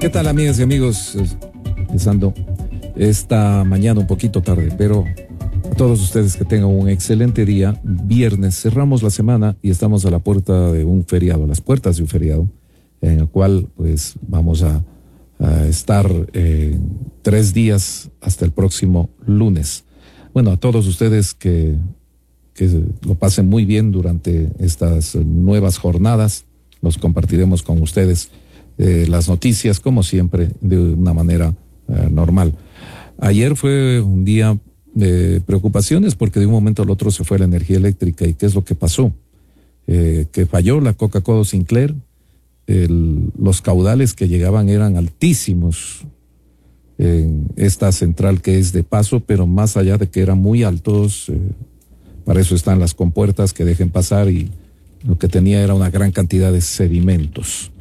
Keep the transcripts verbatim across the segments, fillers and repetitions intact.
¿Qué tal, amigas y amigos? Empezando esta mañana un poquito tarde, pero a todos ustedes que tengan un excelente día. Viernes, cerramos la semana y estamos a la puerta de un feriado, a las puertas de un feriado, en el cual pues vamos a, a estar eh, tres días hasta el próximo lunes. Bueno, a todos ustedes que, que lo pasen muy bien durante estas nuevas jornadas, los compartiremos con ustedes. Eh, las noticias, como siempre, de una manera eh, normal. Ayer fue un día de preocupaciones porque de un momento al otro se fue la energía eléctrica. ¿Y qué es lo que pasó? Eh, que falló la Coca-Cola Sinclair, el, los caudales que llegaban eran altísimos en esta central que es de paso, pero más allá de que eran muy altos, eh, para eso están las compuertas que dejen pasar, y lo que tenía era una gran cantidad de sedimentos.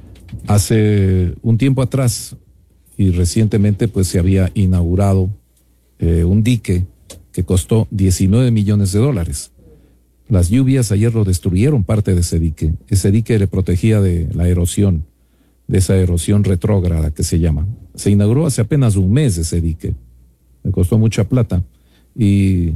Hace un tiempo atrás y recientemente pues se había inaugurado eh, un dique que costó diecinueve millones de dólares. Las lluvias ayer lo destruyeron, parte de ese dique. Ese dique le protegía de la erosión, de esa erosión retrógrada que se llama. Se inauguró hace apenas un mes ese dique. Le costó mucha plata y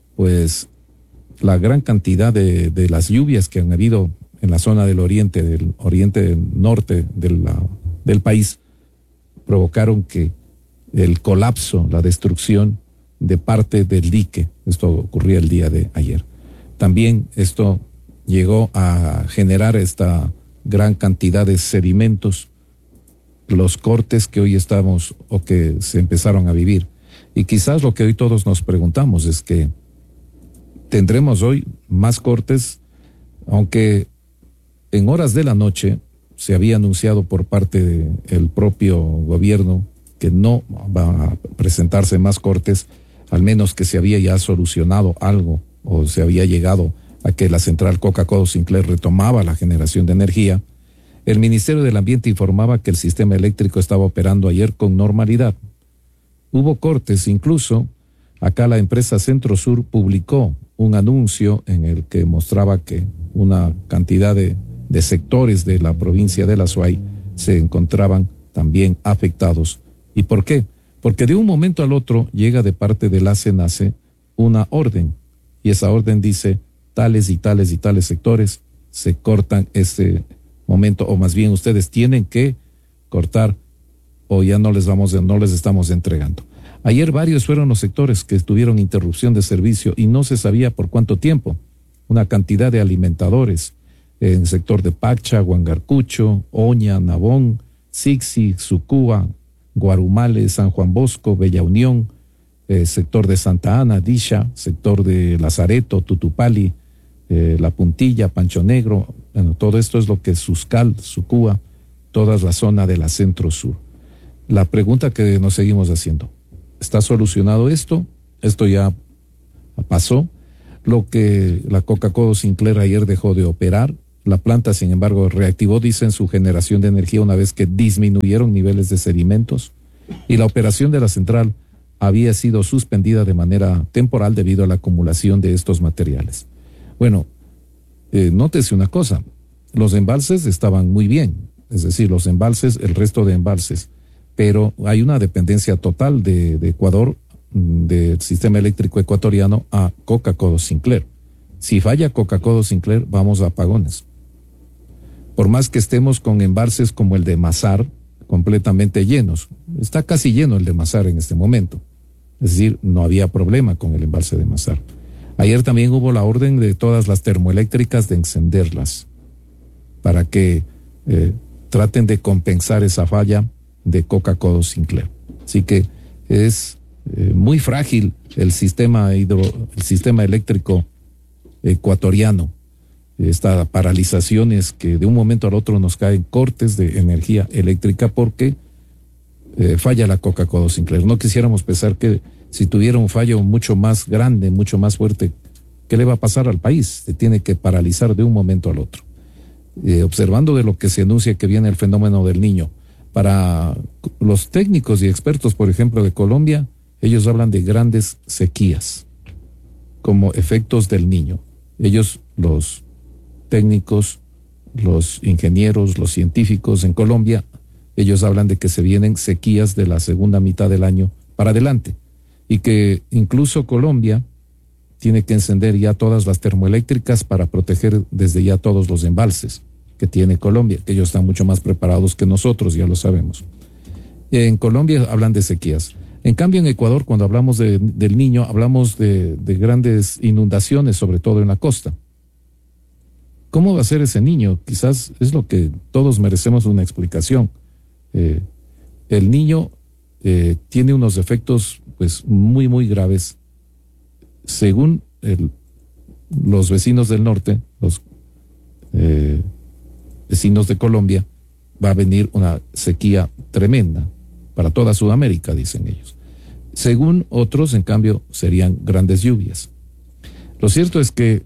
pues la gran cantidad de, de las lluvias que han habido en la zona del oriente, del oriente norte de la, del país, provocaron que el colapso, la destrucción de parte del dique. Esto ocurría el día de ayer. También esto llegó a generar esta gran cantidad de sedimentos, los cortes que hoy estamos o que se empezaron a vivir. Y quizás lo que hoy todos nos preguntamos es que tendremos hoy más cortes, aunque en horas de la noche se había anunciado por parte del propio gobierno que no va a presentarse más cortes, al menos que se había ya solucionado algo o se había llegado a que la central Coca-Cola Sinclair retomaba la generación de energía. El Ministerio del Ambiente informaba que el sistema eléctrico estaba operando ayer con normalidad. Hubo cortes, incluso acá la empresa Centro Sur publicó un anuncio en el que mostraba que una cantidad de de sectores de la provincia de La Suay se encontraban también afectados. ¿Y por qué? Porque de un momento al otro llega de parte de la SENACE una orden, y esa orden dice tales y tales y tales sectores se cortan este momento, o más bien ustedes tienen que cortar o ya no les vamos, no les estamos entregando. Ayer varios fueron los sectores que tuvieron interrupción de servicio y no se sabía por cuánto tiempo. Una cantidad de alimentadores en el sector de Pacha, Huangarcucho, Oña, Nabón, Sixi, Sucúa, Guarumales, San Juan Bosco, Bella Unión, eh, sector de Santa Ana, Disha, sector de Lazareto, Tutupali, eh, La Puntilla, Pancho Negro. Bueno, todo esto es lo que es Suscal, Sucúa, toda la zona de la Centro Sur. La pregunta que nos seguimos haciendo, ¿está solucionado esto? Esto ya pasó. Lo que la Coca-Cola Sinclair ayer dejó de operar. La planta, sin embargo, reactivó, dicen, su generación de energía una vez que disminuyeron niveles de sedimentos, y la operación de la central había sido suspendida de manera temporal debido a la acumulación de estos materiales. Bueno, eh, nótese una cosa, los embalses estaban muy bien, es decir, los embalses, el resto de embalses, pero hay una dependencia total de, de Ecuador, del sistema eléctrico ecuatoriano, a Coca-Cola Sinclair. Si falla Coca-Cola Sinclair, vamos a apagones. Por más que estemos con embalses como el de Mazar completamente llenos, está casi lleno el de Mazar en este momento, es decir, no había problema con el embalse de Mazar. Ayer también hubo la orden de todas las termoeléctricas de encenderlas para que eh, traten de compensar esa falla de Coca-Cola Sinclair. Así que es eh, muy frágil el sistema hidro, el sistema eléctrico ecuatoriano. Estas paralizaciones que de un momento al otro nos caen cortes de energía eléctrica porque eh, falla la Coca-Cola Sinclair. No quisiéramos pensar que si tuviera un fallo mucho más grande, mucho más fuerte, ¿qué le va a pasar al país? Se tiene que paralizar de un momento al otro. Eh, observando de lo que se anuncia que viene el fenómeno del Niño. Para los técnicos y expertos, por ejemplo, de Colombia, ellos hablan de grandes sequías como efectos del Niño. Ellos, los técnicos, los ingenieros, los científicos en Colombia ellos hablan de que se vienen sequías de la segunda mitad del año para adelante y que incluso Colombia tiene que encender ya todas las termoeléctricas para proteger desde ya todos los embalses que tiene Colombia, que ellos están mucho más preparados que nosotros, ya lo sabemos. En Colombia hablan de sequías. En cambio, en Ecuador, cuando hablamos de, del Niño, hablamos de, de grandes inundaciones, sobre todo en la costa. ¿Cómo va a ser ese Niño? Quizás es lo que todos merecemos una explicación. Eh, el Niño eh, tiene unos efectos pues muy, muy graves. Según el, los vecinos del norte, los eh, vecinos de Colombia, va a venir una sequía tremenda para toda Sudamérica, dicen ellos. Según otros, en cambio, serían grandes lluvias. Lo cierto es que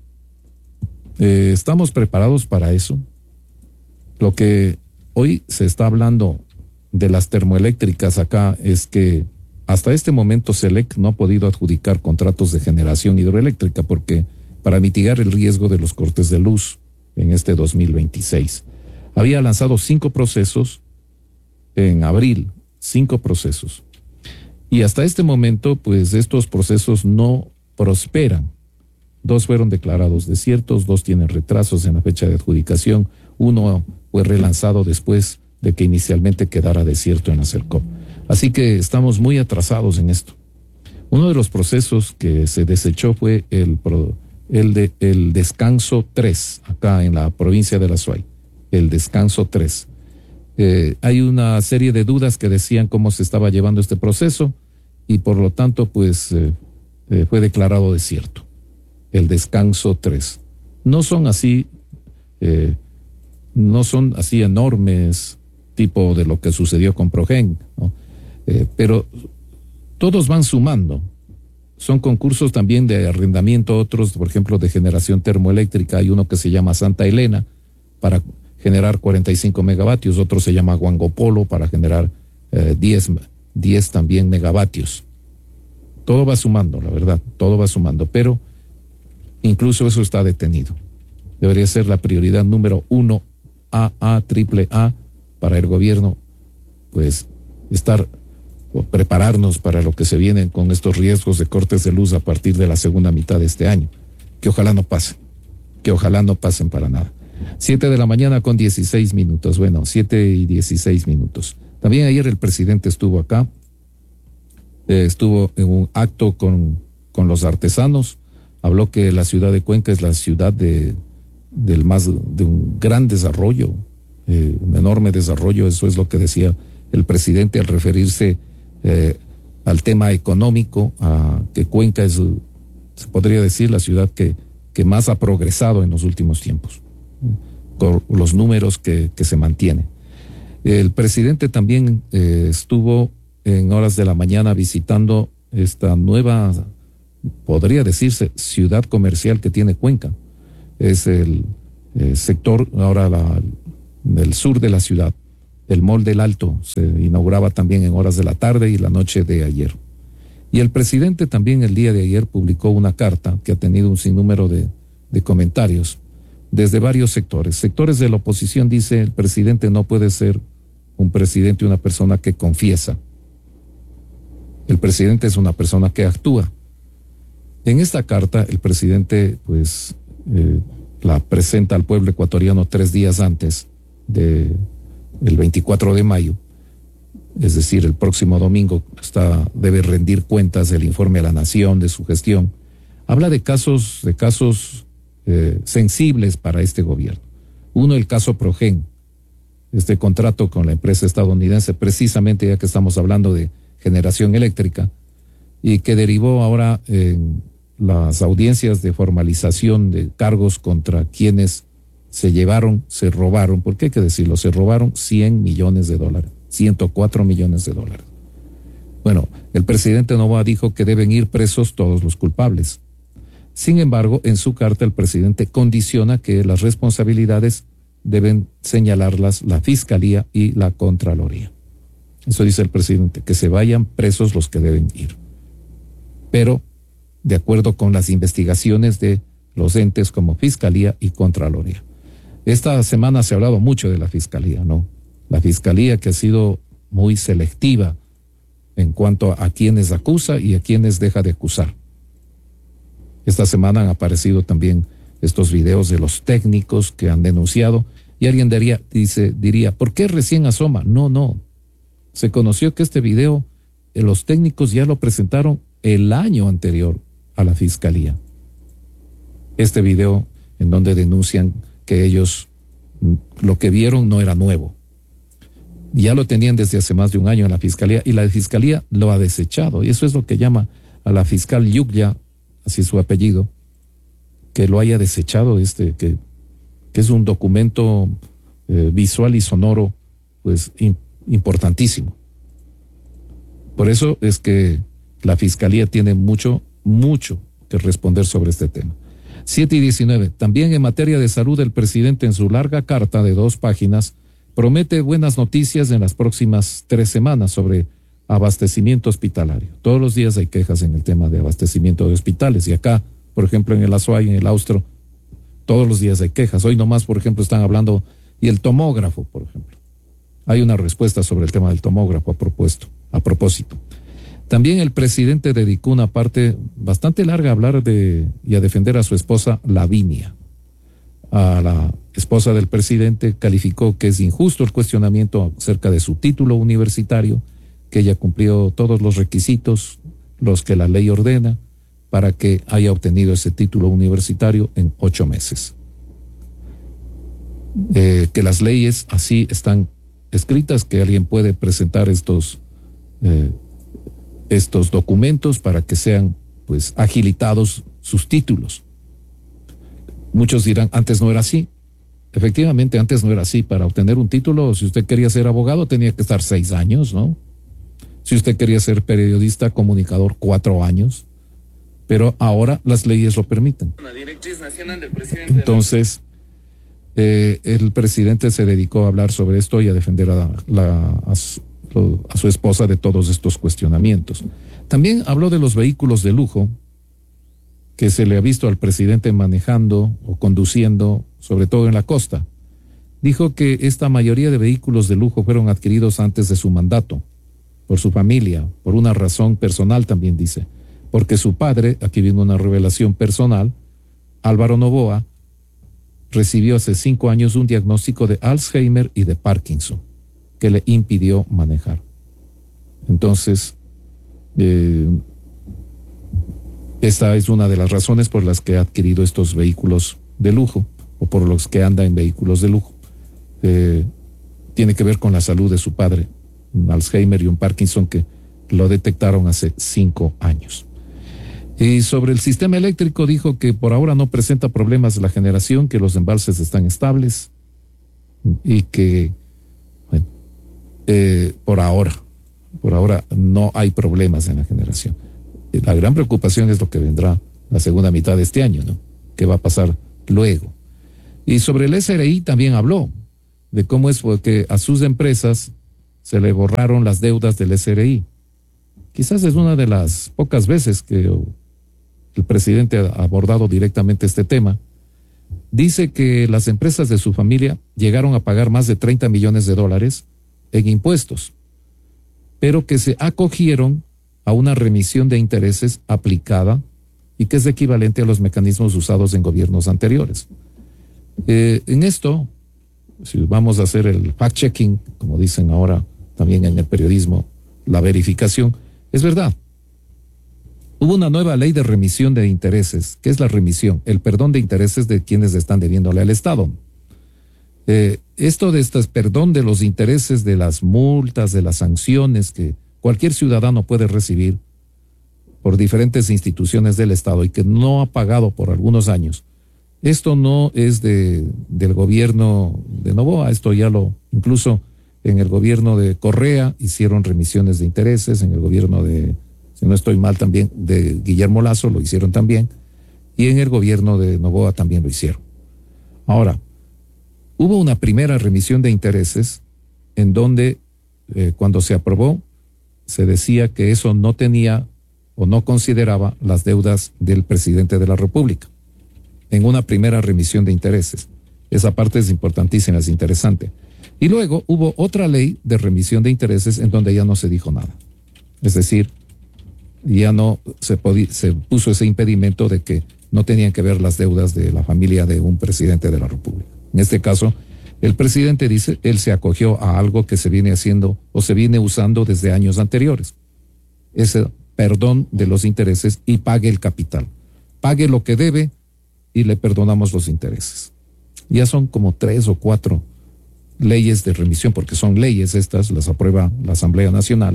eh, estamos preparados para eso. Lo que hoy se está hablando de las termoeléctricas acá es que hasta este momento SELEC no ha podido adjudicar contratos de generación hidroeléctrica porque para mitigar el riesgo de los cortes de luz en este dos mil veintiséis. Había lanzado cinco procesos en abril, cinco procesos. Y hasta este momento, pues estos procesos no prosperan. Dos fueron declarados desiertos, dos tienen retrasos en la fecha de adjudicación, uno fue relanzado después de que inicialmente quedara desierto en la CERCOP. Así que estamos muy atrasados en esto. Uno de los procesos que se desechó fue el, el, de, el Descanso tres, acá en la provincia de La Suay, el Descanso tres. Eh, hay una serie de dudas que decían cómo se estaba llevando este proceso y por lo tanto pues eh, eh, fue declarado desierto, el Descanso tres. No son así, eh, no son así enormes, tipo de lo que sucedió con Progen, ¿no? Eh, pero todos van sumando. Son concursos también de arrendamiento, otros, por ejemplo, de generación termoeléctrica. Hay uno que se llama Santa Elena para generar cuarenta y cinco megavatios, otro se llama Guangopolo para generar eh, diez, diez también megavatios. Todo va sumando, la verdad, todo va sumando, pero incluso eso está detenido. Debería ser la prioridad número uno, A A, triple A, para el gobierno, pues estar o prepararnos para lo que se viene con estos riesgos de cortes de luz a partir de la segunda mitad de este año. Que ojalá no pasen, que ojalá no pasen para nada. Siete de la mañana con dieciséis minutos, bueno, siete y dieciséis minutos. También ayer el presidente estuvo acá, eh, estuvo en un acto con, con los artesanos, habló que la ciudad de Cuenca es la ciudad de, del más, de un gran desarrollo, eh, un enorme desarrollo, eso es lo que decía el presidente al referirse eh, al tema económico, a que Cuenca es, se podría decir, la ciudad que, que más ha progresado en los últimos tiempos, con los números que, que se mantienen. El presidente también eh, estuvo en horas de la mañana visitando esta nueva, podría decirse, ciudad comercial que tiene Cuenca. Es el eh, sector ahora la, del sur de la ciudad. El Mall del Alto se inauguraba también en horas de la tarde y la noche de ayer. Y el presidente también el día de ayer publicó una carta que ha tenido un sinnúmero de, de comentarios desde varios sectores. Sectores de la oposición dice el presidente no puede ser un presidente, una persona que confiesa. El presidente es una persona que actúa. En esta carta el presidente pues eh, la presenta al pueblo ecuatoriano tres días antes de el veinticuatro de mayo, es decir, el próximo domingo está, debe rendir cuentas del informe a la nación de su gestión. Habla de casos, de casos eh, sensibles para este gobierno. Uno, el caso Progen, este contrato con la empresa estadounidense, precisamente ya que estamos hablando de generación eléctrica, y que derivó ahora en las audiencias de formalización de cargos contra quienes se llevaron, se robaron, porque hay que decirlo, se robaron cien millones de dólares, ciento cuatro millones de dólares. Bueno, el presidente Noboa dijo que deben ir presos todos los culpables. Sin embargo, en su carta el presidente condiciona que las responsabilidades deben señalarlas la Fiscalía y la Contraloría. Eso dice el presidente, que se vayan presos los que deben ir. Pero, de acuerdo con las investigaciones de los entes como Fiscalía y Contraloría. Esta semana se ha hablado mucho de la Fiscalía, ¿no? La Fiscalía, que ha sido muy selectiva en cuanto a quienes acusa y a quienes deja de acusar. Esta semana han aparecido también estos videos de los técnicos que han denunciado, y alguien diría, dice, diría, ¿por qué recién asoma? No, no. Se conoció que este video, eh, los técnicos ya lo presentaron el año anterior a la Fiscalía. Este video en donde denuncian que ellos lo que vieron no era nuevo. Ya lo tenían desde hace más de un año en la Fiscalía, y la Fiscalía lo ha desechado, y eso es lo que llama a la fiscal Yuglia, así es su apellido, que lo haya desechado, este, que, que es un documento eh, visual y sonoro, pues in, importantísimo. Por eso es que la Fiscalía tiene mucho, mucho que responder sobre este tema. siete y diecinueve. También en materia de salud, el presidente, en su larga carta de dos páginas, promete buenas noticias en las próximas tres semanas sobre abastecimiento hospitalario. Todos los días hay quejas en el tema de abastecimiento de hospitales, y acá, por ejemplo, en el Azuay, en el Austro, todos los días hay quejas. Hoy nomás, por ejemplo, están hablando, y el tomógrafo, por ejemplo. Hay una respuesta sobre el tema del tomógrafo a propuesto, a propósito. También el presidente dedicó una parte bastante larga a hablar de y a defender a su esposa Lavinia. A la esposa del presidente calificó que es injusto el cuestionamiento acerca de su título universitario, que ella cumplió todos los requisitos, los que la ley ordena, para que haya obtenido ese título universitario en ocho meses. Eh, que las leyes así están escritas, que alguien puede presentar estos, eh, estos documentos para que sean, pues, agilitados sus títulos. Muchos dirán, antes no era así. Efectivamente, antes no era así. Para obtener un título, si usted quería ser abogado, tenía que estar seis años, ¿no? Si usted quería ser periodista, comunicador, cuatro años. Pero ahora las leyes lo permiten. Entonces, eh, el presidente se dedicó a hablar sobre esto y a defender a, la, a, su, a su esposa de todos estos cuestionamientos. También habló de los vehículos de lujo que se le ha visto al presidente manejando o conduciendo, sobre todo en la costa. Dijo que esta mayoría de vehículos de lujo fueron adquiridos antes de su mandato, por su familia, por una razón personal, también dice, porque su padre, aquí viene una revelación personal, Álvaro Noboa, recibió hace cinco años un diagnóstico de Alzheimer y de Parkinson, que le impidió manejar. Entonces, eh, esta es una de las razones por las que ha adquirido estos vehículos de lujo, o por los que anda en vehículos de lujo. Eh, tiene que ver con la salud de su padre, un Alzheimer y un Parkinson que lo detectaron hace cinco años. Y sobre el sistema eléctrico dijo que por ahora no presenta problemas de la generación, que los embalses están estables y que, bueno, eh, por ahora, por ahora no hay problemas en la generación. La gran preocupación es lo que vendrá la segunda mitad de este año, ¿no? ¿Qué va a pasar luego? Y sobre el S R I también habló de cómo es que a sus empresas se le borraron las deudas del S R I. Quizás es una de las pocas veces que el presidente ha abordado directamente este tema. Dice que las empresas de su familia llegaron a pagar más de treinta millones de dólares en impuestos, pero que se acogieron a una remisión de intereses aplicada y que es equivalente a los mecanismos usados en gobiernos anteriores. Eh, en esto, si vamos a hacer el fact-checking, como dicen ahora también en el periodismo, la verificación, es verdad. Hubo una nueva ley de remisión de intereses. ¿Qué es la remisión? El perdón de intereses de quienes están debiéndole al Estado. Eh, esto de este perdón de los intereses, de las multas, de las sanciones que cualquier ciudadano puede recibir por diferentes instituciones del Estado y que no ha pagado por algunos años. Esto no es de, del gobierno de Noboa, esto ya lo, incluso en el gobierno de Correa hicieron remisiones de intereses, en el gobierno de, si no estoy mal también, de Guillermo Lasso lo hicieron también, y en el gobierno de Noboa también lo hicieron. Ahora, hubo una primera remisión de intereses en donde eh, cuando se aprobó se decía que eso no tenía o no consideraba las deudas del presidente de la República. En una primera remisión de intereses. Esa parte es importantísima, es interesante. Y luego hubo otra ley de remisión de intereses en donde ya no se dijo nada. Es decir, ya no se, podía, se puso ese impedimento de que no tenían que ver las deudas de la familia de un presidente de la República. En este caso, el presidente dice, él se acogió a algo que se viene haciendo o se viene usando desde años anteriores. Ese perdón de los intereses y pague el capital. Pague lo que debe y le perdonamos los intereses. Ya son como tres o cuatro leyes de remisión, porque son leyes estas, las aprueba la Asamblea Nacional,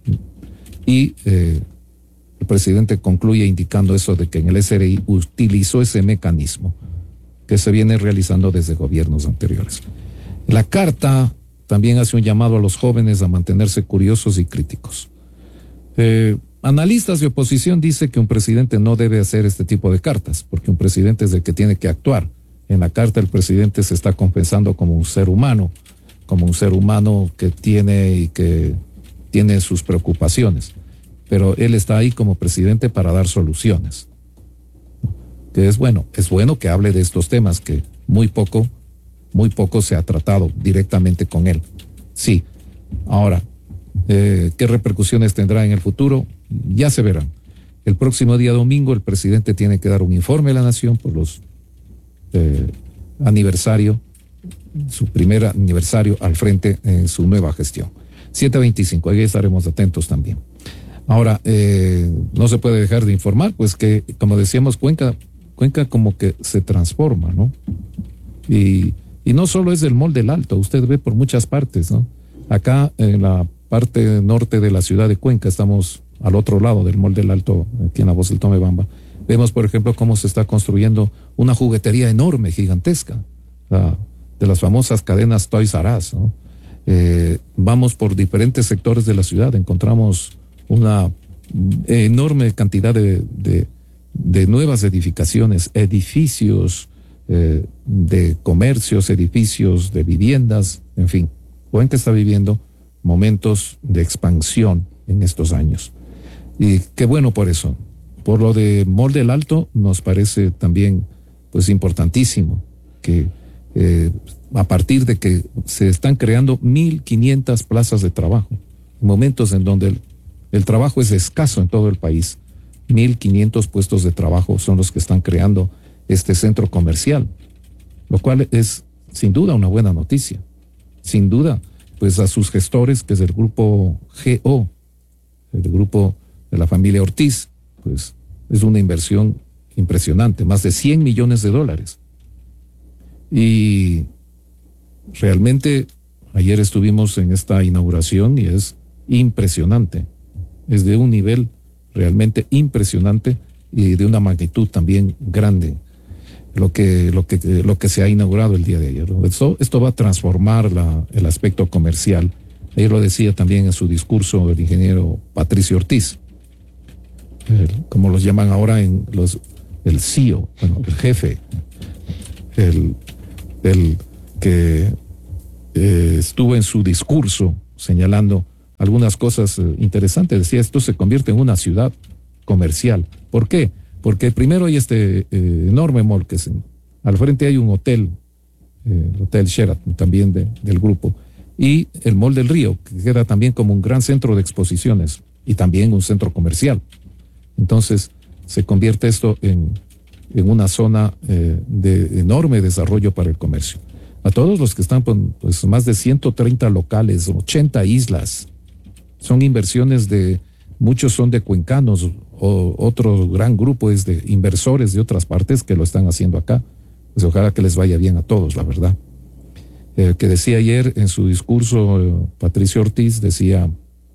y eh, el presidente concluye indicando eso de que en el S R I utilizó ese mecanismo que se viene realizando desde gobiernos anteriores. La carta también hace un llamado a los jóvenes a mantenerse curiosos y críticos. Eh, analistas de oposición dicen que un presidente no debe hacer este tipo de cartas, porque un presidente es el que tiene que actuar. En la carta el presidente se está confesando como un ser humano, como un ser humano que tiene y que tiene sus preocupaciones, pero él está ahí como presidente para dar soluciones. Que es bueno, es bueno que hable de estos temas que muy poco, muy poco se ha tratado directamente con él. Sí, ahora, eh, ¿qué repercusiones tendrá en el futuro? Ya se verán. El próximo día domingo el presidente tiene que dar un informe a la nación por los Eh, aniversario, su primer aniversario al frente en su nueva gestión. siete veinticinco, ahí estaremos atentos también. Ahora, eh, no se puede dejar de informar, pues que, como decíamos, Cuenca, Cuenca como que se transforma, ¿no? Y, y no solo es el Mall del Alto, usted ve por muchas partes, ¿no? Acá en la parte norte de la ciudad de Cuenca, estamos al otro lado del Mall del Alto, aquí en la Voz del Tomebamba. Vemos, por ejemplo, cómo se está construyendo una juguetería enorme, gigantesca, la, de las famosas cadenas Toys R Us, ¿no? Eh, vamos por diferentes sectores de la ciudad, encontramos una enorme cantidad de, de, de nuevas edificaciones, edificios eh, de comercios, edificios de viviendas, en fin. Cuenca está viviendo momentos de expansión en estos años. Y qué bueno por eso. Por lo de Mall del Alto, nos parece también pues importantísimo que eh, a partir de que se están creando mil quinientas plazas de trabajo, en momentos en donde el, el trabajo es escaso en todo el país, mil quinientos puestos de trabajo son los que están creando este centro comercial, lo cual es sin duda una buena noticia. Sin duda, pues a sus gestores, que es el grupo G O, el grupo de la familia Ortiz, pues es una inversión impresionante, más de cien millones de dólares. Y realmente ayer estuvimos en esta inauguración y es impresionante, es de un nivel realmente impresionante y de una magnitud también grande lo que, lo que, lo que se ha inaugurado el día de ayer. Esto, esto va a transformar la, el aspecto comercial. Ayer lo decía también en su discurso el ingeniero Patricio Ortiz. El, como los llaman ahora en los, el C E O, bueno, el jefe, el, el que eh, estuvo en su discurso señalando algunas cosas eh, interesantes. Decía, esto se convierte en una ciudad comercial. ¿Por qué? Porque primero hay este eh, enorme mall que es en, al frente hay un hotel, eh, el Hotel Sheraton también de, del grupo, y el Mall del Río, que queda también como un gran centro de exposiciones y también un centro comercial. Entonces se convierte esto en, en una zona eh, de enorme desarrollo para el comercio. A todos los que están, pues más de ciento treinta locales, ochenta islas, son inversiones de, muchos son de cuencanos, o otro gran grupo es de inversores de otras partes que lo están haciendo acá. Pues ojalá que les vaya bien a todos, la verdad. Eh, que decía ayer en su discurso eh, Patricio Ortiz, decía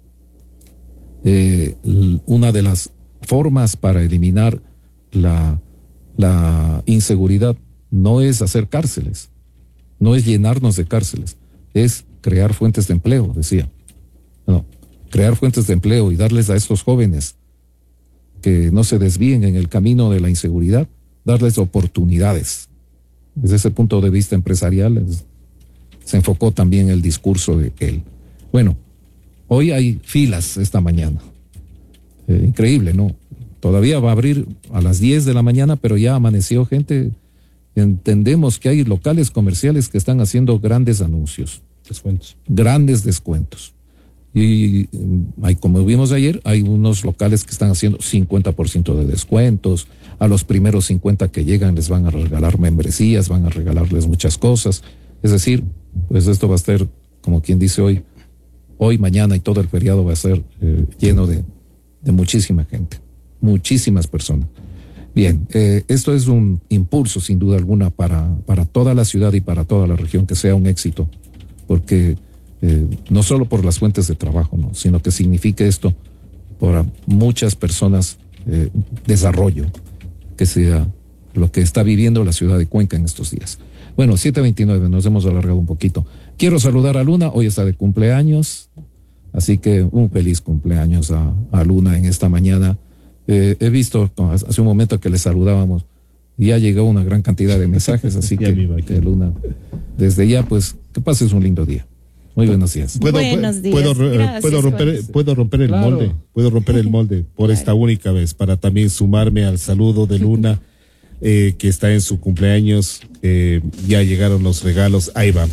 eh, una de las formas para eliminar la, la inseguridad no es hacer cárceles, no es llenarnos de cárceles, es crear fuentes de empleo, decía. No, crear fuentes de empleo y darles a estos jóvenes que no se desvíen en el camino de la inseguridad, darles oportunidades. Desde ese punto de vista empresarial es, se enfocó también el discurso de él. Bueno, hoy hay filas esta mañana. Eh, increíble, ¿no? Todavía va a abrir a las diez de la mañana, pero ya amaneció gente. Entendemos que hay locales comerciales que están haciendo grandes anuncios. descuentos. Grandes descuentos. Y hay, como vimos ayer, hay unos locales que están haciendo cincuenta por ciento de descuentos. A los primeros cincuenta que llegan les van a regalar membresías, van a regalarles muchas cosas. Es decir, pues esto va a ser, como quien dice hoy, hoy, mañana y todo el feriado va a ser eh, lleno de, de muchísima gente, muchísimas personas. Bien, eh, esto es un impulso sin duda alguna para, para toda la ciudad y para toda la región, que sea un éxito, porque eh, no solo por las fuentes de trabajo, ¿no?, sino que signifique esto para muchas personas eh, desarrollo, que sea lo que está viviendo la ciudad de Cuenca en estos días. Bueno, siete veintinueve, nos hemos alargado un poquito. Quiero saludar a Luna, hoy está de cumpleaños, así que un feliz cumpleaños a, a Luna en esta mañana. Eh, he visto hace un momento que le saludábamos, ya llegó una gran cantidad de mensajes, así que, que Luna, desde ya, pues, que pases un lindo día. Muy buenos días. ¿Puedo, buenos días. Puedo, Gracias, puedo romper, puedo romper el claro. molde, puedo romper el molde por claro. esta única vez, para también sumarme al saludo de Luna, eh, que está en su cumpleaños. Eh, ya llegaron los regalos, ahí va.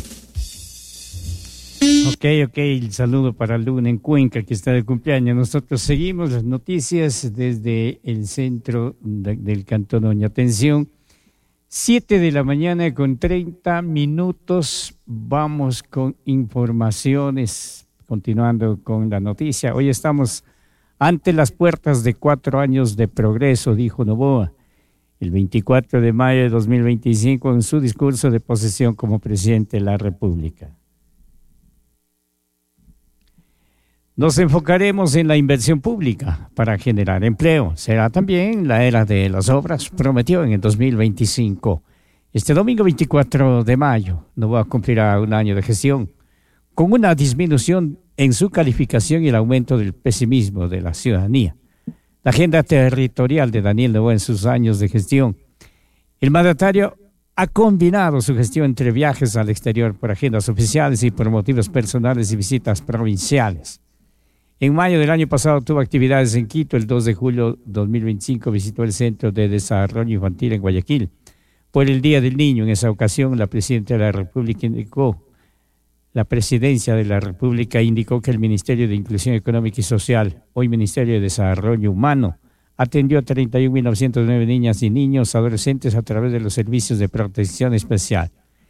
Ok, ok, el saludo para Luna en Cuenca, que está de cumpleaños. Nosotros seguimos las noticias desde el centro de, del Cantón Doña. Atención, siete de la mañana con treinta minutos. Vamos con informaciones, continuando con la noticia. Hoy estamos ante las puertas de cuatro años de progreso, dijo Noboa el veinticuatro de mayo de dos mil veinticinco en su discurso de posesión como presidente de la República. Nos enfocaremos en la inversión pública para generar empleo. Será también la era de las obras, prometió en el dos mil veinticinco. Este domingo veinticuatro de mayo, Noboa cumplirá un año de gestión, con una disminución en su calificación y el aumento del pesimismo de la ciudadanía. La agenda territorial de Daniel Noboa en sus años de gestión. El mandatario ha combinado su gestión entre viajes al exterior por agendas oficiales y por motivos personales y visitas provinciales. En mayo del año pasado tuvo actividades en Quito. El dos de julio de dos mil veinticinco visitó el Centro de Desarrollo Infantil en Guayaquil por el Día del Niño. En esa ocasión, la Presidenta de la República indicó, la Presidencia de la República indicó que el Ministerio de Inclusión Económica y Social, hoy Ministerio de Desarrollo Humano, atendió a treinta y un mil novecientos nueve niñas y niños adolescentes a través de los servicios de protección especial.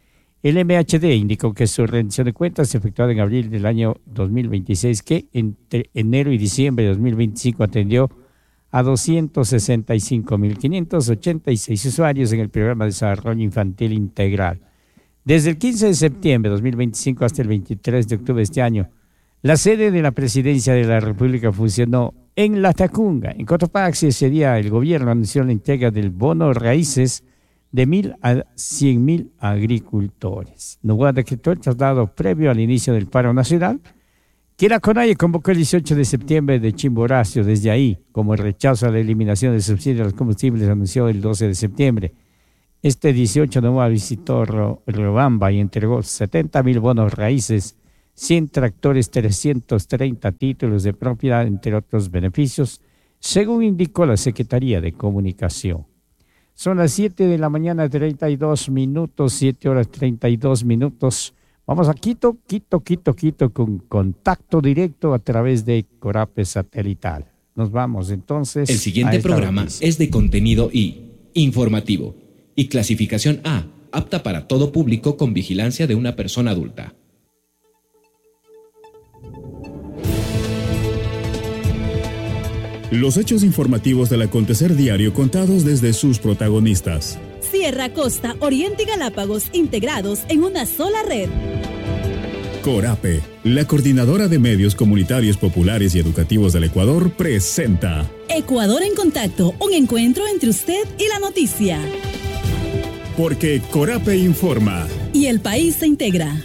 El M H D indicó que su rendición de cuentas efectuada en abril del año dos mil veintiséis, que entre enero y diciembre de dos mil veinticinco atendió a doscientos sesenta y cinco mil quinientos ochenta y seis usuarios en el programa de desarrollo infantil integral. Desde el quince de septiembre de dos mil veinticinco hasta el veintitrés de octubre de este año, la sede de la Presidencia de la República funcionó en La Tacunga. En Cotopaxi ese día el gobierno anunció la entrega del bono raíces de mil a cien mil agricultores. Noboa decretó el traslado previo al inicio del paro nacional, que la CONAIE convocó el dieciocho de septiembre de Chimborazo. Desde ahí, como el rechazo a la eliminación del subsidio a los combustibles, anunció el doce de septiembre. Este dieciocho, Noboa visitó Riobamba y entregó setenta mil bonos raíces, cien tractores, trescientos treinta títulos de propiedad, entre otros beneficios, según indicó la Secretaría de Comunicación. Son las siete de la mañana, treinta y dos minutos, siete horas treinta y dos minutos. Vamos a Quito, Quito, Quito, Quito, con contacto directo a través de Corape Satelital. Nos vamos entonces. El siguiente programa noticia. Es de contenido I, informativo, y clasificación A, apta para todo público con vigilancia de una persona adulta. Los hechos informativos del acontecer diario contados desde sus protagonistas. Sierra, Costa, Oriente y Galápagos integrados en una sola red. Corape, la coordinadora de medios comunitarios populares y educativos del Ecuador, presenta Ecuador en Contacto, un encuentro entre usted y la noticia. Porque Corape informa. Y el país se integra.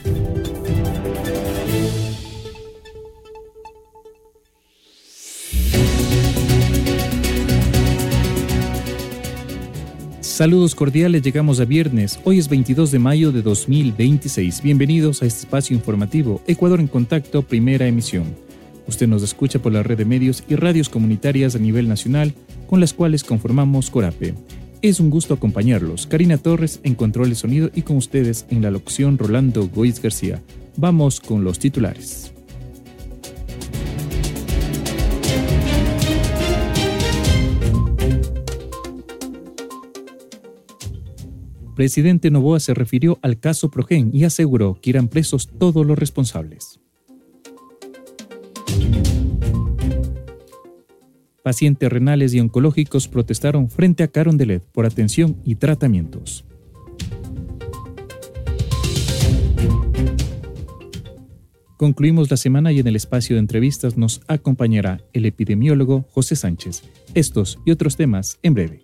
Saludos cordiales, llegamos a viernes, hoy es veintidós de mayo de dos mil veintiséis. Bienvenidos a este espacio informativo, Ecuador en Contacto, primera emisión. Usted nos escucha por la red de medios y radios comunitarias a nivel nacional, con las cuales conformamos Corape. Es un gusto acompañarlos. Karina Torres en control de sonido y con ustedes en la locución Rolando Goiz García. Vamos con los titulares. Presidente Noboa se refirió al caso Progen y aseguró que irán presos todos los responsables. Pacientes renales y oncológicos protestaron frente a Carondelet por atención y tratamientos. Concluimos la semana y en el espacio de entrevistas nos acompañará el epidemiólogo José Sánchez. Estos y otros temas en breve.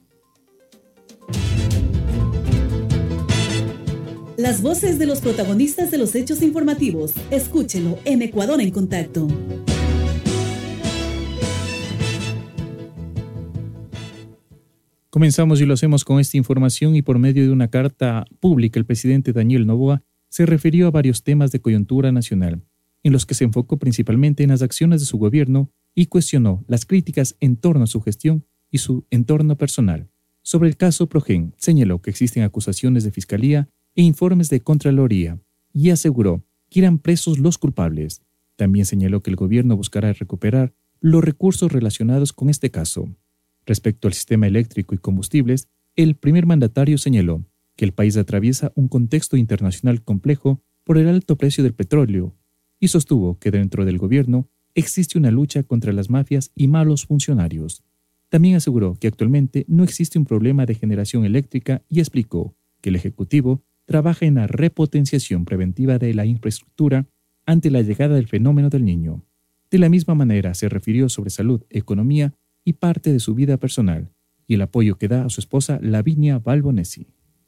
Las voces de los protagonistas de los hechos informativos. Escúchelo en Ecuador en Contacto. Comenzamos y lo hacemos con esta información y por medio de una carta pública el presidente Daniel Noboa se refirió a varios temas de coyuntura nacional, en los que se enfocó principalmente en las acciones de su gobierno y cuestionó las críticas en torno a su gestión y su entorno personal. Sobre el caso Progen, señaló que existen acusaciones de fiscalía e informes de Contraloría y aseguró que irán presos los culpables. También señaló que el gobierno buscará recuperar los recursos relacionados con este caso. Respecto al sistema eléctrico y combustibles, el primer mandatario señaló que el país atraviesa un contexto internacional complejo por el alto precio del petróleo y sostuvo que dentro del gobierno existe una lucha contra las mafias y malos funcionarios. También aseguró que actualmente no existe un problema de generación eléctrica y explicó que el Ejecutivo trabaja en la repotenciación preventiva de la infraestructura ante la llegada del fenómeno del Niño. De la misma manera se refirió sobre salud, economía y parte de su vida personal, y el apoyo que da a su esposa Lavinia Balbonesi.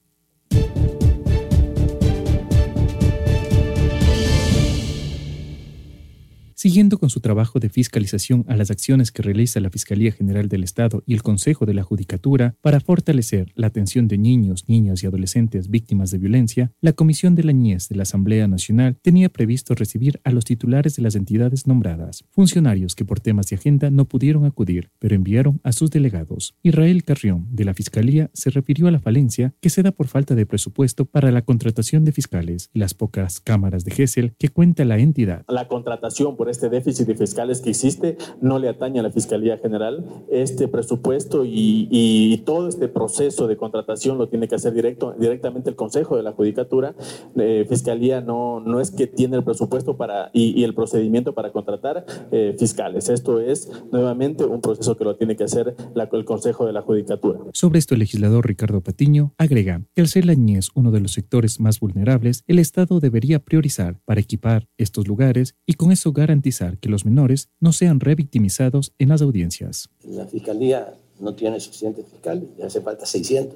Siguiendo con su trabajo de fiscalización a las acciones que realiza la Fiscalía General del Estado y el Consejo de la Judicatura para fortalecer la atención de niños, niñas y adolescentes víctimas de violencia, la Comisión de la Niñez de la Asamblea Nacional tenía previsto recibir a los titulares de las entidades nombradas, funcionarios que por temas de agenda no pudieron acudir, pero enviaron a sus delegados. Israel Carrión, de la Fiscalía, se refirió a la falencia que se da por falta de presupuesto para la contratación de fiscales y las pocas cámaras de Gesell que cuenta la entidad. La contratación por este déficit de fiscales que existe no le atañe a la Fiscalía General. Este presupuesto y, y, y todo este proceso de contratación lo tiene que hacer directo, directamente el Consejo de la Judicatura. Eh, Fiscalía no, no es que tiene el presupuesto para, y, y el procedimiento para contratar eh, fiscales. Esto es nuevamente un proceso que lo tiene que hacer la, el Consejo de la Judicatura. Sobre esto, el legislador Ricardo Patiño agrega que al ser la niñez uno de los sectores más vulnerables, el Estado debería priorizar para equipar estos lugares y con eso garantizar que los menores no sean revictimizados en las audiencias. La Fiscalía no tiene suficientes fiscales, le hace falta seiscientos.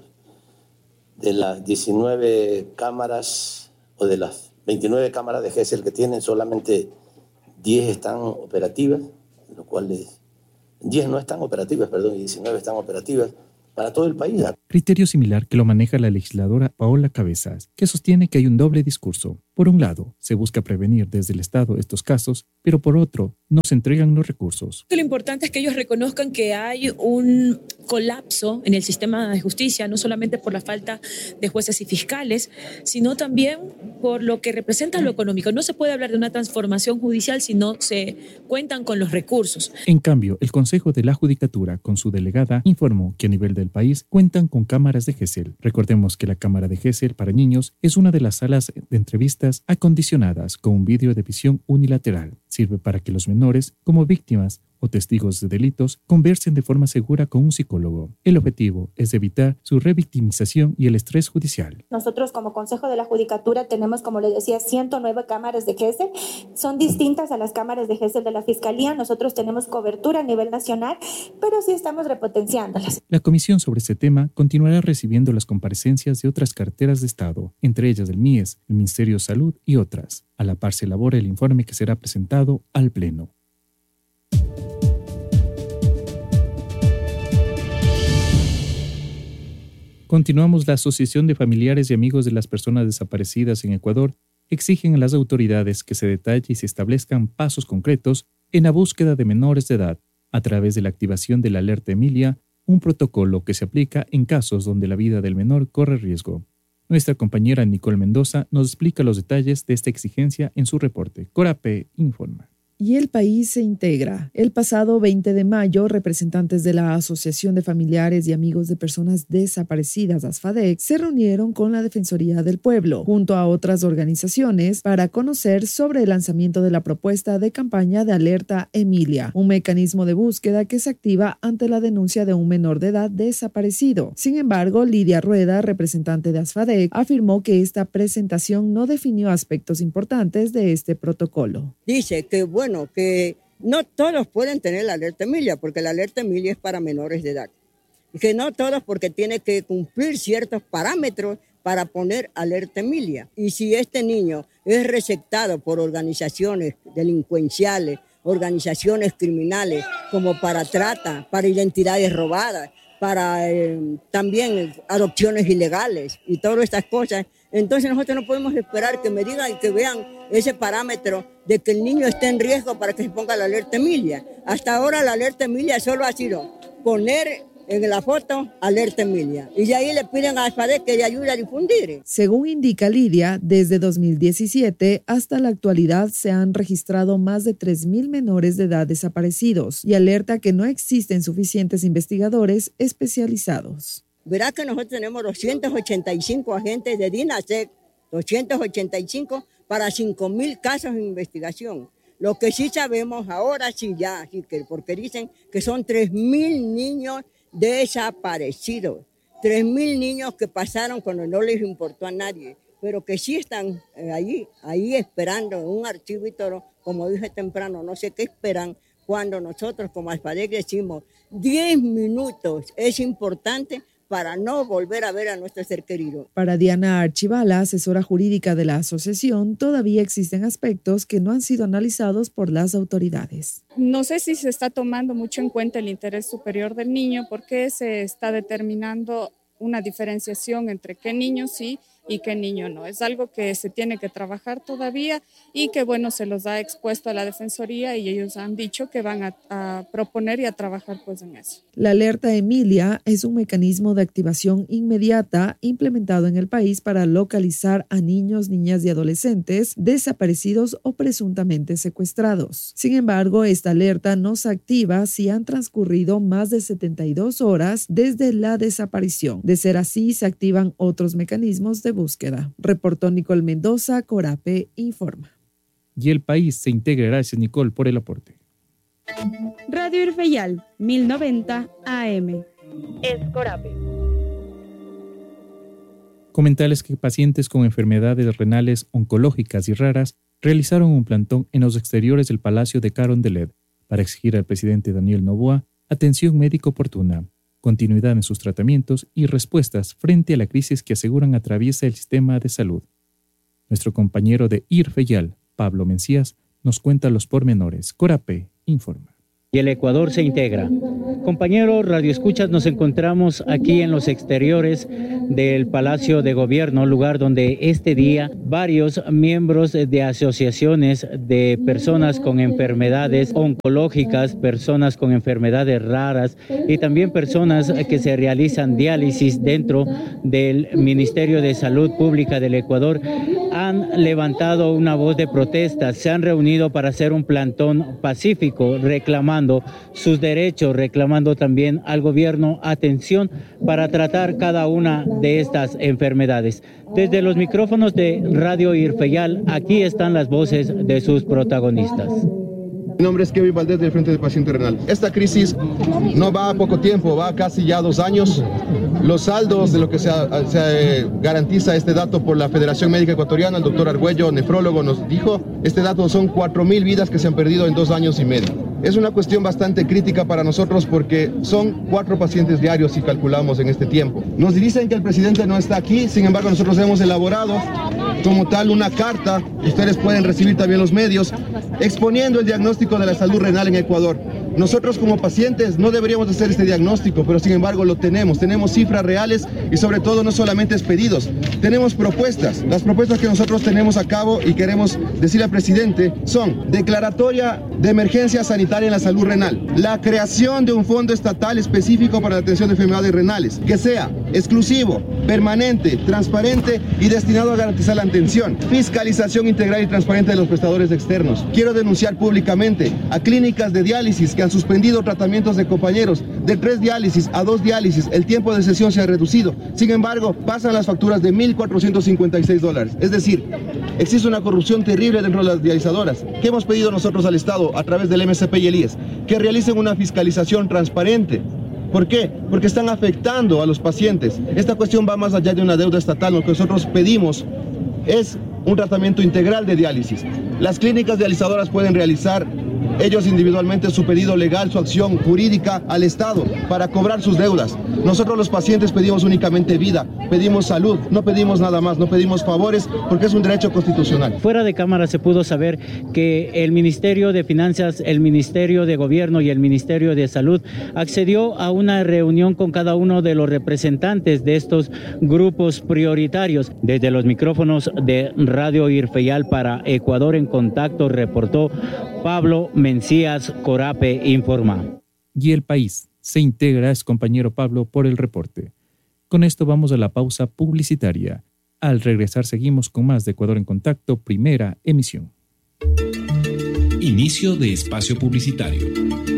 De las diecinueve cámaras o de las veintinueve cámaras de Gesell que tienen, solamente diez están operativas, lo cual es, diez no están operativas, perdón, y diecinueve están operativas para todo el país. Criterio similar que lo maneja la legisladora Paola Cabezas, que sostiene que hay un doble discurso. Por un lado, se busca prevenir desde el Estado estos casos, pero por otro, no se entregan los recursos. Lo importante es que ellos reconozcan que hay un colapso en el sistema de justicia, no solamente por la falta de jueces y fiscales, sino también por lo que representa lo económico. No se puede hablar de una transformación judicial si no se cuentan con los recursos. En cambio, el Consejo de la Judicatura, con su delegada, informó que a nivel del país cuentan con cámaras de Gesell. Recordemos que la cámara de Gesell para niños es una de las salas de entrevistas acondicionadas con un vidrio de visión unilateral. Sirve para que los menores, como víctimas o testigos de delitos, conversen de forma segura con un psicólogo. El objetivo es evitar su revictimización y el estrés judicial. Nosotros como Consejo de la Judicatura tenemos, como les decía, ciento nueve cámaras de Gesell. Son distintas a las cámaras de Gesell de la Fiscalía. Nosotros tenemos cobertura a nivel nacional, pero sí estamos repotenciándolas. La comisión sobre este tema continuará recibiendo las comparecencias de otras carteras de Estado, entre ellas el M I E S, el Ministerio de Salud y otras. A la par se elabora el informe que será presentado al Pleno. Continuamos. La Asociación de Familiares y Amigos de las Personas Desaparecidas en Ecuador exigen a las autoridades que se detalle y se establezcan pasos concretos en la búsqueda de menores de edad a través de la activación de la alerta Emilia un protocolo que se aplica en casos donde la vida del menor corre riesgo. Nuestra compañera Nicole Mendoza nos explica los detalles de esta exigencia en su reporte. Corape informa. Y el país se integra. El pasado veinte de mayo, representantes de la Asociación de Familiares y Amigos de Personas Desaparecidas, ASFADEC, se reunieron con la Defensoría del Pueblo, junto a otras organizaciones, para conocer sobre el lanzamiento de la propuesta de campaña de Alerta Emilia, un mecanismo de búsqueda que se activa ante la denuncia de un menor de edad desaparecido. Sin embargo, Lidia Rueda, representante de ASFADEC, afirmó que esta presentación no definió aspectos importantes de este protocolo. Dice que, bueno, Bueno, que no todos pueden tener la alerta Emilia, porque la alerta Emilia es para menores de edad. Y que no todos, porque tiene que cumplir ciertos parámetros para poner alerta Emilia. Y si este niño es receptado por organizaciones delincuenciales, organizaciones criminales, como para trata, para identidades robadas, para eh, también adopciones ilegales y todas estas cosas, entonces nosotros no podemos esperar que me digan y que vean ese parámetro de que el niño esté en riesgo para que se ponga la alerta Emilia. Hasta ahora la alerta Emilia solo ha sido poner en la foto alerta Emilia y de ahí le piden a ASFADEC que le ayude a difundir. Según indica Lidia, desde dos mil diecisiete hasta la actualidad se han registrado más de tres mil menores de edad desaparecidos y alerta que no existen suficientes investigadores especializados. Verá que nosotros tenemos doscientos ochenta y cinco agentes de DINASEC, doscientos ochenta y cinco para cinco mil casos de investigación. Lo que sí sabemos ahora, sí ya, sí que, porque dicen que son tres mil niños desaparecidos, tres mil niños que pasaron cuando no les importó a nadie, pero que sí están eh, ahí, ahí esperando un archivito, como dije temprano, no sé qué esperan. Cuando nosotros como ASFADEC decimos diez minutos es importante para no volver a ver a nuestro ser querido. Para Diana Archivala, asesora jurídica de la asociación, todavía existen aspectos que no han sido analizados por las autoridades. No sé si se está tomando mucho en cuenta el interés superior del niño, porque se está determinando una diferenciación entre qué niño sí y qué niño no. Es algo que se tiene que trabajar todavía y que, bueno, se los ha expuesto a la Defensoría y ellos han dicho que van a, a proponer y a trabajar pues en eso. La alerta Emilia es un mecanismo de activación inmediata implementado en el país para localizar a niños, niñas y adolescentes desaparecidos o presuntamente secuestrados. Sin embargo, esta alerta no se activa si han transcurrido más de setenta y dos horas desde la desaparición. De ser así, se activan otros mecanismos de búsqueda. Reportó Nicole Mendoza, Corape informa. Y el país se integra. Gracias, Nicole, por el aporte. Radio Irfeyal, mil noventa A M. Es Corape. Comentarles que pacientes con enfermedades renales oncológicas y raras realizaron un plantón en los exteriores del Palacio de Carondelet para exigir al presidente Daniel Noboa atención médica oportuna, continuidad en sus tratamientos y respuestas frente a la crisis que aseguran atraviesa el sistema de salud. Nuestro compañero de Irfeyal, Pablo Mencías, nos cuenta los pormenores. Corape informa. Y el Ecuador se integra. Compañeros radioescuchas, nos encontramos aquí en los exteriores del Palacio de Gobierno, lugar donde este día varios miembros de asociaciones de personas con enfermedades oncológicas, personas con enfermedades raras y también personas que se realizan diálisis dentro del Ministerio de Salud Pública del Ecuador han levantado una voz de protesta, se han reunido para hacer un plantón pacífico reclamando sus derechos, reclamando también al gobierno atención para tratar cada una de estas enfermedades. Desde los micrófonos de Radio Irfeyal, aquí están las voces de sus protagonistas. Mi nombre es Kevin Valdés del Frente del Paciente Renal. Esta crisis no va a poco tiempo, va casi ya dos años. Los saldos de lo que se, se garantiza este dato por la Federación Médica Ecuatoriana, el doctor Argüello, nefrólogo, nos dijo, este dato son cuatro mil vidas que se han perdido en dos años y medio. Es una cuestión bastante crítica para nosotros porque son cuatro pacientes diarios si calculamos en este tiempo. Nos dicen que el presidente no está aquí, sin embargo nosotros hemos elaborado como tal una carta, ustedes pueden recibir también los medios, exponiendo el diagnóstico de la salud renal en Ecuador. Nosotros como pacientes no deberíamos hacer este diagnóstico, pero sin embargo lo tenemos. Tenemos cifras reales y sobre todo no solamente pedidos, tenemos propuestas. Las propuestas que nosotros tenemos a cabo y queremos decirle al presidente son declaratoria de emergencia sanitaria en la salud renal, la creación de un fondo estatal específico para la atención de enfermedades renales, que sea exclusivo, permanente, transparente y destinado a garantizar la atención, fiscalización integral y transparente de los prestadores externos. Quiero denunciar públicamente a clínicas de diálisis que han suspendido tratamientos de compañeros de tres diálisis a dos diálisis. El tiempo de sesión se ha reducido. Sin embargo, pasan las facturas de mil cuatrocientos cincuenta y seis dólares. Es decir, existe una corrupción terrible dentro de las dializadoras. ¿Qué hemos pedido nosotros al Estado a través del M S P y el I E S? Que realicen una fiscalización transparente. ¿Por qué? Porque están afectando a los pacientes. Esta cuestión va más allá de una deuda estatal. Lo que nosotros pedimos es un tratamiento integral de diálisis. Las clínicas dializadoras pueden realizar ellos individualmente su pedido legal, su acción jurídica al Estado para cobrar sus deudas. Nosotros los pacientes pedimos únicamente vida, pedimos salud, no pedimos nada más, no pedimos favores porque es un derecho constitucional. Fuera de cámara se pudo saber que el Ministerio de Finanzas, el Ministerio de Gobierno y el Ministerio de Salud accedió a una reunión con cada uno de los representantes de estos grupos prioritarios. Desde los micrófonos de Radio Irfeyal para Ecuador en Contacto reportó Pablo Mencías, Corape informa. Y El País se integra, es compañero Pablo, por el reporte. Con esto vamos a la pausa publicitaria. Al regresar seguimos con más de Ecuador en Contacto, primera emisión. Inicio de espacio publicitario.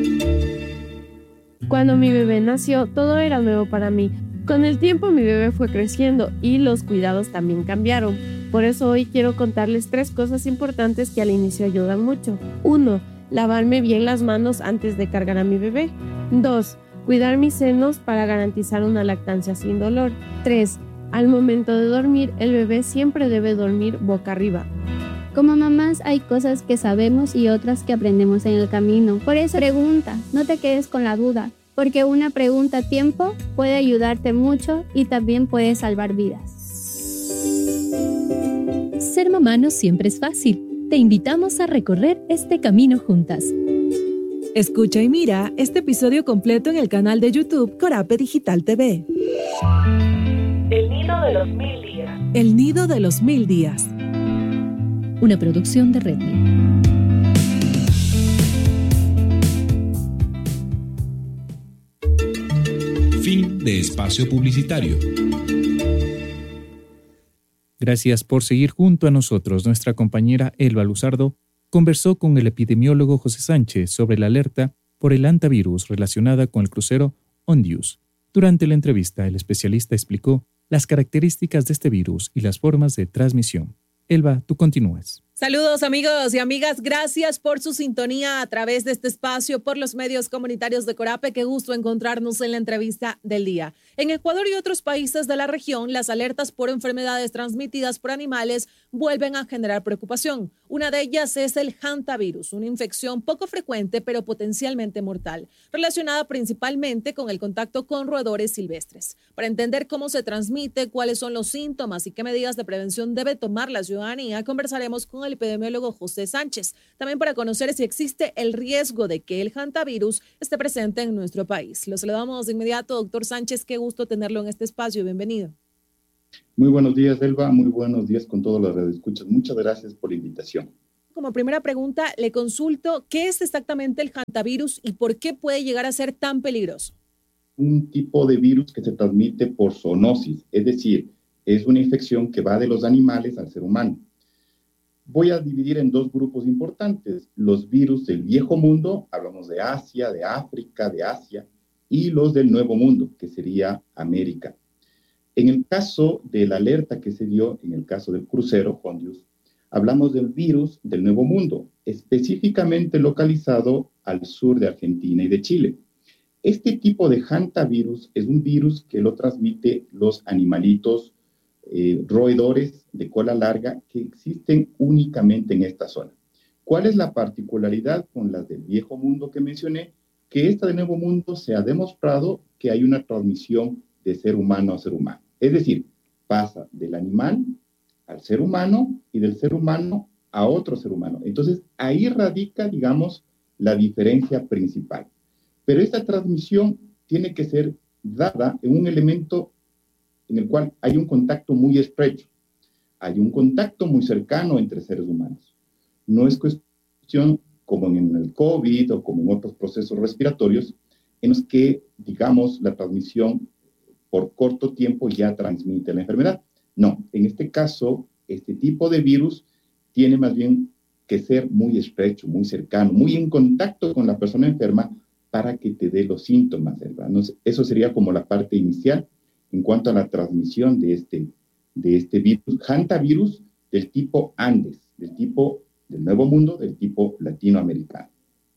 Cuando mi bebé nació, todo era nuevo para mí. Con el tiempo mi bebé fue creciendo y los cuidados también cambiaron. Por eso hoy quiero contarles tres cosas importantes que al inicio ayudan mucho. Uno, lavarme bien las manos antes de cargar a mi bebé. Dos, cuidar mis senos para garantizar una lactancia sin dolor. Tres, al momento de dormir, el bebé siempre debe dormir boca arriba. Como mamás hay cosas que sabemos y otras que aprendemos en el camino. Por eso pregunta, no te quedes con la duda, porque una pregunta a tiempo puede ayudarte mucho y también puede salvar vidas. Ser mamá no siempre es fácil. Te invitamos a recorrer este camino juntas. Escucha y mira este episodio completo en el canal de YouTube Corape Digital T V. El nido de los mil días. El nido de los mil días. Una producción de Redmi. Fin de espacio publicitario. Gracias por seguir junto a nosotros. Nuestra compañera Elba Luzardo conversó con el epidemiólogo José Sánchez sobre la alerta por el hantavirus relacionada con el crucero Ondius. Durante la entrevista, el especialista explicó las características de este virus y las formas de transmisión. Elba, tú continúas. Saludos amigos y amigas, gracias por su sintonía a través de este espacio por los medios comunitarios de Corape. Qué gusto encontrarnos en la entrevista del día. En Ecuador y otros países de la región, las alertas por enfermedades transmitidas por animales vuelven a generar preocupación. Una de ellas es el hantavirus, una infección poco frecuente pero potencialmente mortal, relacionada principalmente con el contacto con roedores silvestres. Para entender cómo se transmite, cuáles son los síntomas y qué medidas de prevención debe tomar la ciudadanía, conversaremos con el epidemiólogo José Sánchez, también para conocer si existe el riesgo de que el hantavirus esté presente en nuestro país. Lo saludamos de inmediato, doctor Sánchez, qué gusto tenerlo en este espacio, bienvenido. Muy buenos días, Elba, muy buenos días con todos los radioescuchas, muchas gracias por la invitación. Como primera pregunta, le consulto, ¿qué es exactamente el hantavirus y por qué puede llegar a ser tan peligroso? Un tipo de virus que se transmite por zoonosis, es decir, es una infección que va de los animales al ser humano. Voy a dividir en dos grupos importantes, los virus del viejo mundo, hablamos de Asia, de África, de Asia, y los del nuevo mundo, que sería América. En el caso de la alerta que se dio, en el caso del crucero Ondius, hablamos del virus del nuevo mundo, específicamente localizado al sur de Argentina y de Chile. Este tipo de hantavirus es un virus que lo transmite los animalitos Eh, roedores de cola larga que existen únicamente en esta zona. ¿Cuál es la particularidad con las del viejo mundo que mencioné? Que esta del nuevo mundo se ha demostrado que hay una transmisión de ser humano a ser humano. Es decir, pasa del animal al ser humano y del ser humano a otro ser humano. Entonces, ahí radica, digamos, la diferencia principal. Pero esta transmisión tiene que ser dada en un elemento en el cual hay un contacto muy estrecho, hay un contacto muy cercano entre seres humanos. No es cuestión como en el COVID o como en otros procesos respiratorios, en los que, digamos, la transmisión por corto tiempo ya transmite la enfermedad. No, en este caso, este tipo de virus tiene más bien que ser muy estrecho, muy cercano, muy en contacto con la persona enferma para que te dé los síntomas, ¿verdad? Eso sería como la parte inicial en cuanto a la transmisión de este, de este virus, hantavirus del tipo Andes, del tipo del Nuevo Mundo, del tipo latinoamericano.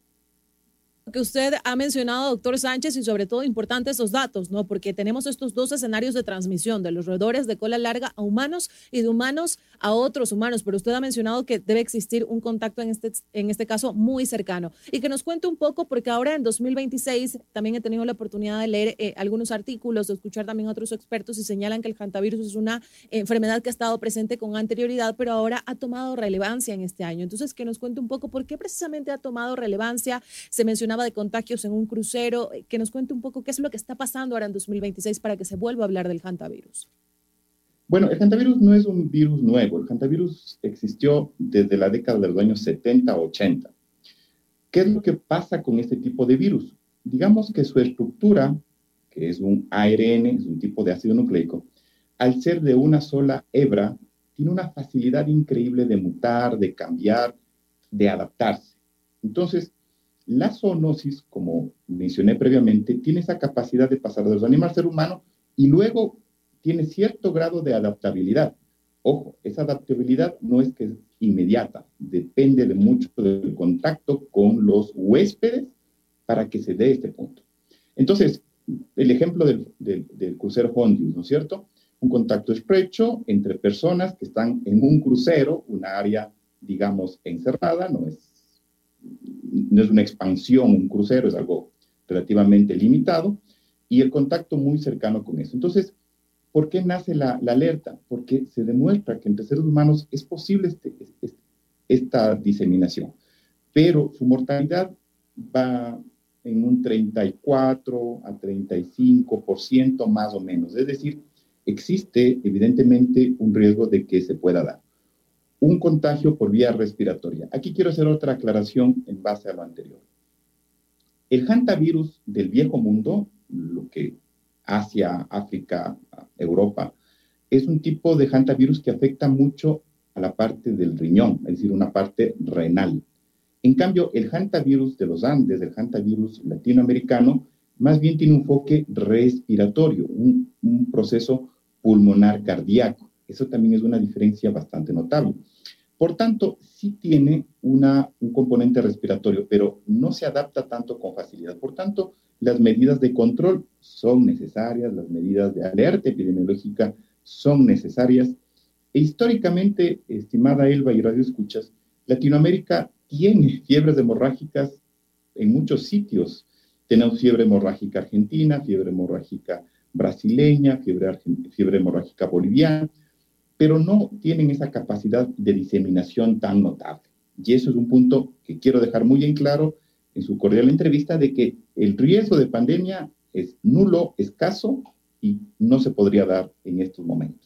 Que usted ha mencionado, doctor Sánchez, y sobre todo importante esos datos, ¿no? Porque tenemos estos dos escenarios de transmisión, de los roedores de cola larga a humanos y de humanos a otros humanos, pero usted ha mencionado que debe existir un contacto en este, en este caso muy cercano. Y que nos cuente un poco, porque ahora en dos mil veintiséis también he tenido la oportunidad de leer eh, algunos artículos, de escuchar también a otros expertos y señalan que el hantavirus es una enfermedad que ha estado presente con anterioridad, pero ahora ha tomado relevancia en este año. Entonces, que nos cuente un poco por qué precisamente ha tomado relevancia. Se mencionaba de contagios en un crucero, que nos cuente un poco qué es lo que está pasando ahora en dos mil veintiséis para que se vuelva a hablar del hantavirus. Bueno, el hantavirus no es un virus nuevo, el hantavirus existió desde la década de los años setenta, ochenta. ¿Qué es lo que pasa con este tipo de virus? Digamos que su estructura, que es un A R N, es un tipo de ácido nucleico, al ser de una sola hebra, tiene una facilidad increíble de mutar, de cambiar, de adaptarse. Entonces, la zoonosis, como mencioné previamente, tiene esa capacidad de pasar de los animales al ser humano y luego tiene cierto grado de adaptabilidad. Ojo, esa adaptabilidad no es que es inmediata, depende de mucho del contacto con los huéspedes para que se dé este punto. Entonces, el ejemplo del, del, del crucero Hondius, ¿no es cierto? Un contacto estrecho entre personas que están en un crucero, una área, digamos, encerrada, no es no es una expansión, un crucero, es algo relativamente limitado, y el contacto muy cercano con eso. Entonces, ¿por qué nace la, la alerta? Porque se demuestra que entre seres humanos es posible este, este, esta diseminación, pero su mortalidad va en un treinta y cuatro a treinta y cinco por ciento más o menos, es decir, existe evidentemente un riesgo de que se pueda dar un contagio por vía respiratoria. Aquí quiero hacer otra aclaración en base a lo anterior. El hantavirus del viejo mundo, lo que Asia, África, Europa, es un tipo de hantavirus que afecta mucho a la parte del riñón, es decir, una parte renal. En cambio, el hantavirus de los Andes, el hantavirus latinoamericano, más bien tiene un enfoque respiratorio, un, un proceso pulmonar cardíaco. Eso también es una diferencia bastante notable. Por tanto, sí tiene una, un componente respiratorio, pero no se adapta tanto con facilidad. Por tanto, las medidas de control son necesarias, las medidas de alerta epidemiológica son necesarias. E históricamente, estimada Elba y Radio Escuchas, Latinoamérica tiene fiebres hemorrágicas en muchos sitios. Tenemos fiebre hemorrágica argentina, fiebre hemorrágica brasileña, fiebre, fiebre hemorrágica boliviana, pero no tienen esa capacidad de diseminación tan notable. Y eso es un punto que quiero dejar muy en claro en su cordial entrevista, de que el riesgo de pandemia es nulo, escaso, y no se podría dar en estos momentos.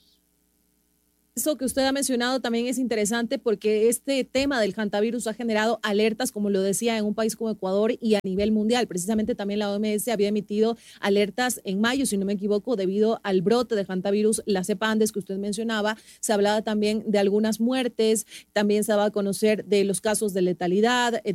Eso que usted ha mencionado también es interesante porque este tema del hantavirus ha generado alertas, como lo decía, en un país como Ecuador y a nivel mundial. Precisamente también la O M S había emitido alertas en mayo, si no me equivoco, debido al brote de hantavirus, la cepa Andes que usted mencionaba. Se hablaba también de algunas muertes, también se daba a conocer de los casos de letalidad,